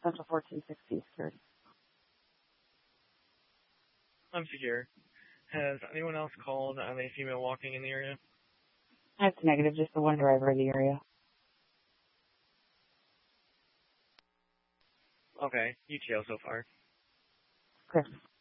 Central 1460 security. I'm secure. Has anyone else called on a female walking in the area? That's negative, just the one driver in the area. Okay, UTL so far. Chris.